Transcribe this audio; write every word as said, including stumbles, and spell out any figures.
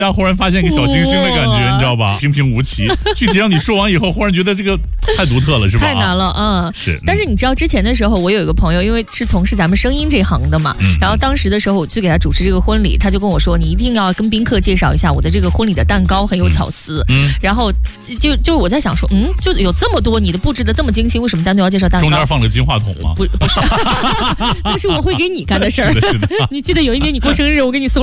但忽然发现个小星星的感觉，你知道吧？平平无奇。具体让你说完以后，忽然觉得这个太独特了，是吧？ 太难了，嗯， 是。 但是你知道之前的时候，我有一个朋友，因为是从事咱们声音这行的嘛，嗯、然后当时的时候我去给他主持这个婚礼，他就跟我说，你一定要跟宾客介绍一下我的这个婚礼的蛋糕很有巧思。嗯，然后就就我在想说，嗯，就有这么多，你的布置的这么精心，为什么单独要介绍蛋糕？ 中间放了个金话筒吗？ 不，不是，那是我会给你干的事儿。 是的，是的。 你记得有一年你过生日，我给你送